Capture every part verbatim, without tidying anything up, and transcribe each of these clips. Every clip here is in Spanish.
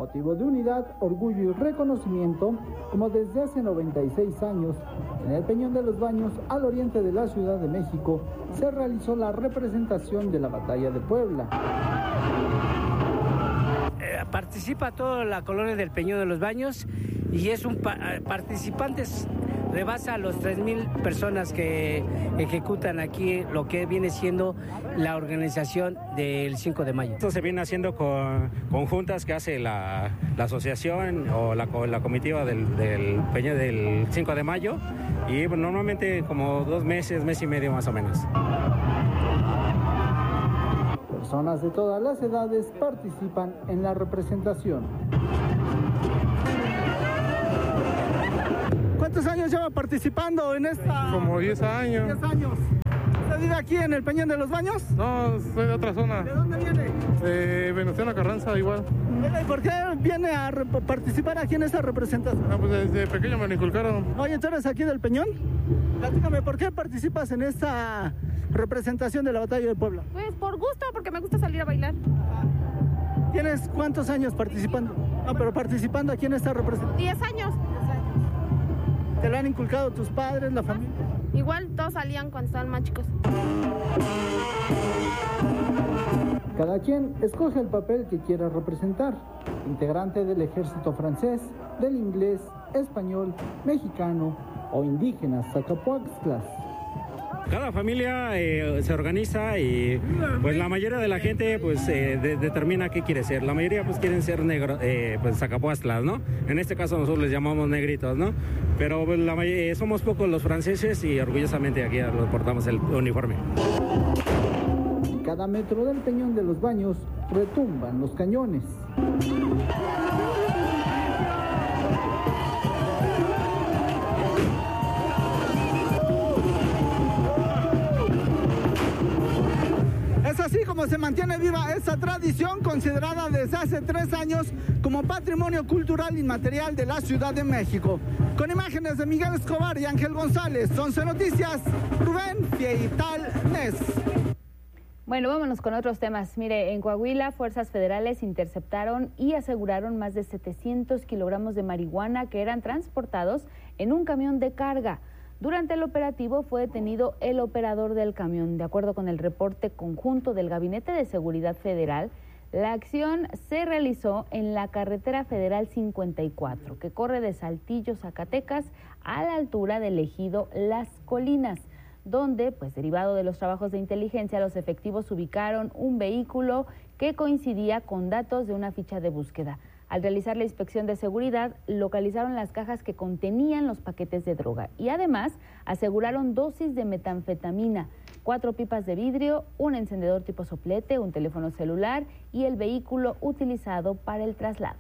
motivo de unidad, orgullo y reconocimiento, como desde hace noventa y seis años, en el Peñón de los Baños, al oriente de la Ciudad de México, se realizó la representación de la Batalla de Puebla. Eh, participa toda la colonia del Peñón de los Baños y es un pa- participantes. Rebasa a los tres mil personas que ejecutan aquí lo que viene siendo la organización del cinco de mayo. Esto se viene haciendo con, con juntas que hace la, la asociación o la, la comitiva del, del Peñón del cinco de mayo y bueno, normalmente como dos meses, mes y medio más o menos. Personas de todas las edades participan en la representación. ¿Cuántos años lleva participando en esta? Como diez años. diez años. ¿Usted vive aquí en el Peñón de los Baños? No, soy de otra zona. ¿De dónde viene? De Venustiano Carranza, igual. ¿Y por qué viene a re- participar aquí en esta representación? No, pues desde pequeño me lo inculcaron. Oye, ¿tú eres aquí del Peñón? Platícame, ¿por qué participas en esta representación de la Batalla de Puebla? Pues por gusto, porque me gusta salir a bailar. ¿Tienes cuántos años participando? No, pero participando aquí en esta representación. Diez años. ¿Te lo han inculcado tus padres, la familia? Igual todos salían cuando estaban más chicos. Cada quien escoge el papel que quiera representar. Integrante del ejército francés, del inglés, español, mexicano o indígenas zacapuaxtlas. Cada familia eh, se organiza y pues la mayoría de la gente pues eh, de, determina qué quiere ser. La mayoría pues quieren ser negros, eh, pues zacapuastlas, ¿no? En este caso nosotros les llamamos negritos, ¿no? Pero pues, la mayoría, somos pocos los franceses y orgullosamente aquí los portamos el uniforme. En cada metro del Peñón de los Baños retumban los cañones. Es así como se mantiene viva esta tradición considerada desde hace tres años como patrimonio cultural inmaterial de la Ciudad de México. Con imágenes de Miguel Escobar y Ángel González, once Noticias, Rubén Fietal Nes. Bueno, vámonos con otros temas. Mire, en Coahuila, fuerzas federales interceptaron y aseguraron más de setecientos kilogramos de marihuana que eran transportados en un camión de carga. Durante el operativo fue detenido el operador del camión. De acuerdo con el reporte conjunto del Gabinete de Seguridad Federal, la acción se realizó en la carretera federal cincuenta y cuatro, que corre de Saltillo, Zacatecas, a la altura del ejido Las Colinas, donde, pues derivado de los trabajos de inteligencia, los efectivos ubicaron un vehículo que coincidía con datos de una ficha de búsqueda. Al realizar la inspección de seguridad, localizaron las cajas que contenían los paquetes de droga y además aseguraron dosis de metanfetamina, cuatro pipas de vidrio, un encendedor tipo soplete, un teléfono celular y el vehículo utilizado para el traslado.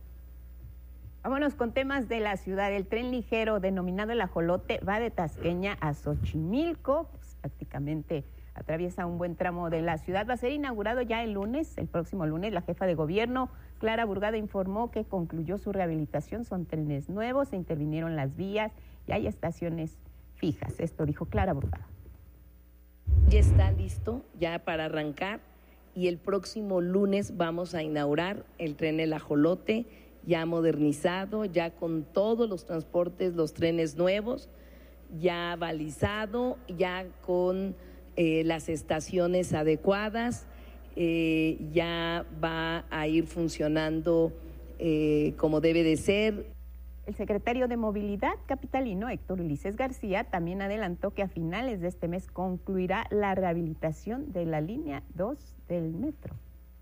Vámonos con temas de la ciudad. El tren ligero denominado El Ajolote va de Tasqueña a Xochimilco, pues, prácticamente atraviesa un buen tramo de la ciudad. Va a ser inaugurado ya el lunes, el próximo lunes. La jefa de gobierno, Clara Burgada, informó que concluyó su rehabilitación. Son trenes nuevos, se intervinieron las vías y hay estaciones fijas. Esto dijo Clara Burgada. Ya está listo, ya para arrancar, y el próximo lunes vamos a inaugurar el tren El Ajolote, ya modernizado, ya con todos los transportes, los trenes nuevos, ya balizado, ya con Eh, las estaciones adecuadas, eh, ya va a ir funcionando eh, como debe de ser. El secretario de Movilidad capitalino, Héctor Ulises García, también adelantó que a finales de este mes concluirá la rehabilitación de la línea dos del metro.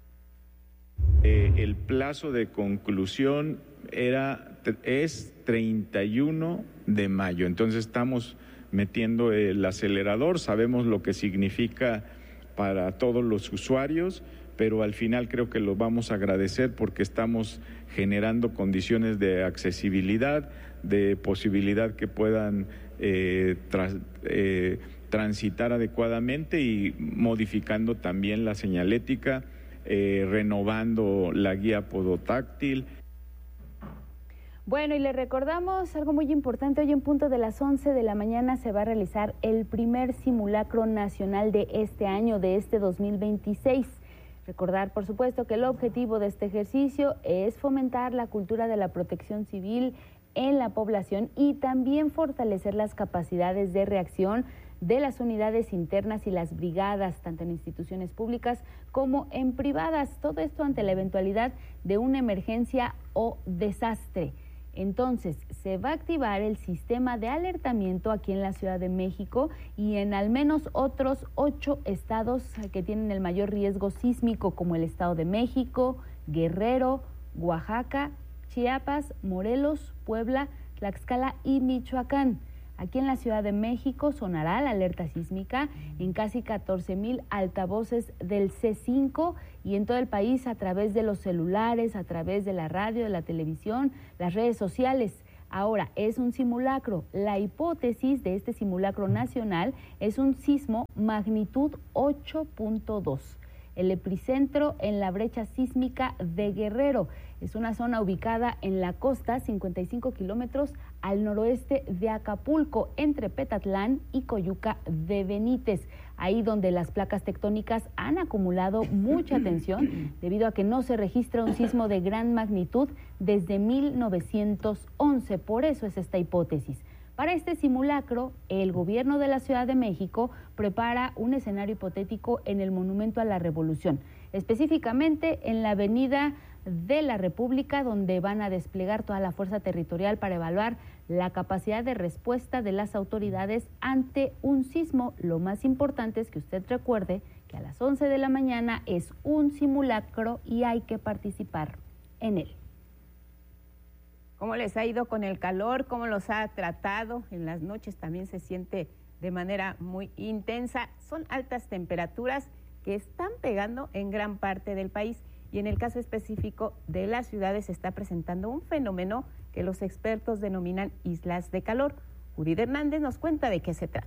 Eh, el plazo de conclusión era, es treinta y uno de mayo, entonces estamos metiendo el acelerador, sabemos lo que significa para todos los usuarios, pero al final creo que lo vamos a agradecer porque estamos generando condiciones de accesibilidad, de posibilidad que puedan eh, tras, eh, transitar adecuadamente y modificando también la señalética, eh, renovando la guía podotáctil. Bueno, y le recordamos algo muy importante. Hoy en punto de las once de la mañana se va a realizar el primer simulacro nacional de este año, de este dos mil veintiséis. Recordar, por supuesto, que el objetivo de este ejercicio es fomentar la cultura de la protección civil en la población y también fortalecer las capacidades de reacción de las unidades internas y las brigadas, tanto en instituciones públicas como en privadas. Todo esto ante la eventualidad de una emergencia o desastre. Entonces, se va a activar el sistema de alertamiento aquí en la Ciudad de México y en al menos otros ocho estados que tienen el mayor riesgo sísmico, como el Estado de México, Guerrero, Oaxaca, Chiapas, Morelos, Puebla, Tlaxcala y Michoacán. Aquí en la Ciudad de México sonará la alerta sísmica en casi catorce mil altavoces del C cinco y en todo el país a través de los celulares, a través de la radio, de la televisión, las redes sociales. Ahora, es un simulacro. La hipótesis de este simulacro nacional es un sismo magnitud ocho punto dos. El epicentro en la brecha sísmica de Guerrero. Es una zona ubicada en la costa, cincuenta y cinco kilómetros al noroeste de Acapulco, entre Petatlán y Coyuca de Benítez. Ahí donde las placas tectónicas han acumulado mucha tensión debido a que no se registra un sismo de gran magnitud desde mil novecientos once. Por eso es esta hipótesis. Para este simulacro, el gobierno de la Ciudad de México prepara un escenario hipotético en el Monumento a la Revolución, específicamente en la Avenida de la República, donde van a desplegar toda la fuerza territorial para evaluar la capacidad de respuesta de las autoridades ante un sismo. Lo más importante es que usted recuerde que a las once de la mañana es un simulacro y hay que participar en él. ¿Cómo les ha ido con el calor? ¿Cómo los ha tratado? En las noches también se siente de manera muy intensa. Son altas temperaturas que están pegando en gran parte del país y en el caso específico de las ciudades se está presentando un fenómeno que los expertos denominan islas de calor. Judith Hernández nos cuenta de qué se trata.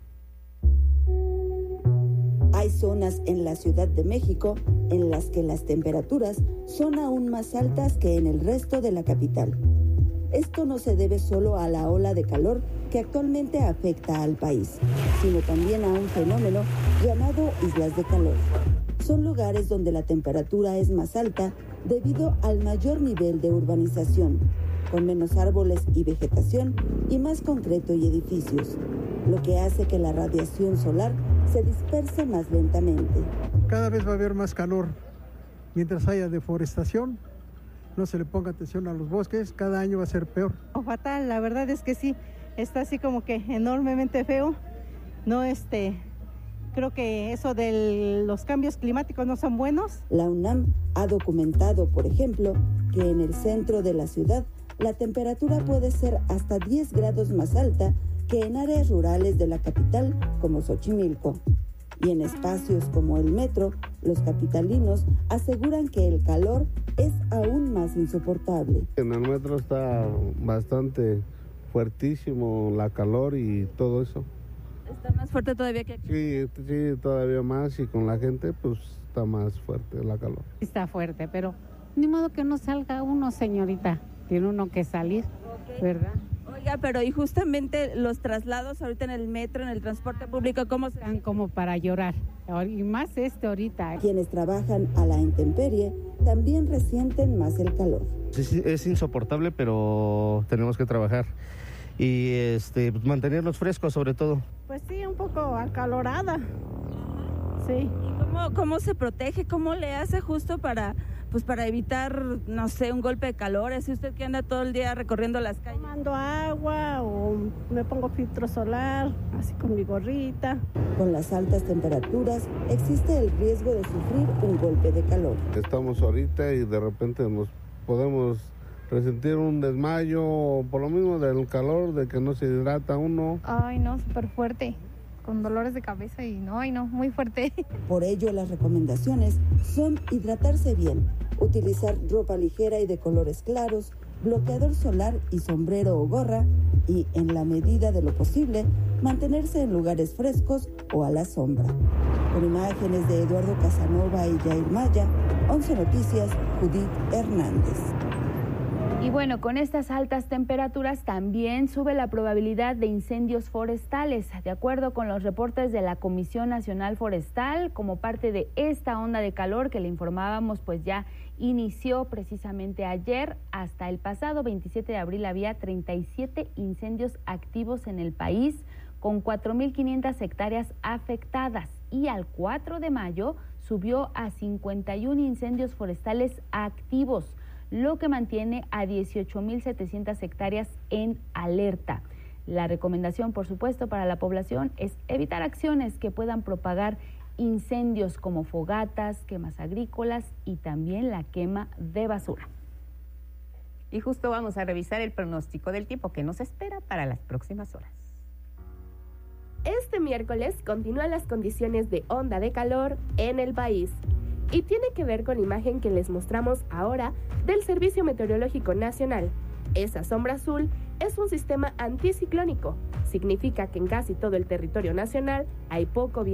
Hay zonas en la Ciudad de México en las que las temperaturas son aún más altas que en el resto de la capital. Esto no se debe solo a la ola de calor que actualmente afecta al país, sino también a un fenómeno llamado islas de calor. Son lugares donde la temperatura es más alta debido al mayor nivel de urbanización, con menos árboles y vegetación y más concreto y edificios, lo que hace que la radiación solar se disperse más lentamente. Cada vez va a haber más calor. Mientras haya deforestación, no se le ponga atención a los bosques, cada año va a ser peor. Oh, fatal, la verdad es que sí, está así como que enormemente feo. No, este, creo que eso de los cambios climáticos no son buenos. La UNAM ha documentado, por ejemplo, que en el centro de la ciudad la temperatura puede ser hasta diez grados más alta que en áreas rurales de la capital como Xochimilco. Y en espacios como el metro, los capitalinos aseguran que el calor es aún más insoportable. En el metro está bastante fuertísimo la calor y todo eso. ¿Está más fuerte todavía que aquí? Sí, sí, todavía más, y con la gente pues está más fuerte la calor. Está fuerte, pero ni modo que no salga uno, señorita. Tiene uno que salir, ¿verdad? Oiga, pero y justamente los traslados ahorita en el metro, en el transporte público, ¿cómo están? Como para llorar, y más este ahorita. Quienes trabajan a la intemperie también resienten más el calor. Es, es insoportable, pero tenemos que trabajar y este pues, mantenerlos frescos sobre todo. Pues sí, un poco acalorada. Sí. ¿Y cómo, cómo se protege? ¿Cómo le hace justo para... pues para evitar, no sé, un golpe de calor? ¿Es usted que anda todo el día recorriendo las calles? Tomando agua o me pongo filtro solar, así con mi gorrita. Con las altas temperaturas existe el riesgo de sufrir un golpe de calor. Estamos ahorita y de repente nos podemos resentir un desmayo, por lo mismo del calor, de que no se hidrata uno. Ay, no, súper fuerte. Con dolores de cabeza y no, ay no, muy fuerte. Por ello, las recomendaciones son hidratarse bien, utilizar ropa ligera y de colores claros, bloqueador solar y sombrero o gorra, y, en la medida de lo posible, mantenerse en lugares frescos o a la sombra. Con imágenes de Eduardo Casanova y Jair Maya, once Noticias, Judith Hernández. Y bueno, con estas altas temperaturas también sube la probabilidad de incendios forestales. De acuerdo con los reportes de la Comisión Nacional Forestal, como parte de esta onda de calor que le informábamos, pues ya inició precisamente ayer. Hasta el pasado veintisiete de abril había treinta y siete incendios activos en el país, con cuatro mil quinientas hectáreas afectadas. Y al cuatro de mayo subió a cincuenta y uno incendios forestales activos, lo que mantiene a dieciocho mil setecientas hectáreas en alerta. La recomendación, por supuesto, para la población es evitar acciones que puedan propagar incendios como fogatas, quemas agrícolas y también la quema de basura. Y justo vamos a revisar el pronóstico del tiempo que nos espera para las próximas horas. Este miércoles continúan las condiciones de onda de calor en el país. Y tiene que ver con la imagen que les mostramos ahora del Servicio Meteorológico Nacional. Esa sombra azul es un sistema anticiclónico. Significa que en casi todo el territorio nacional hay poco viento.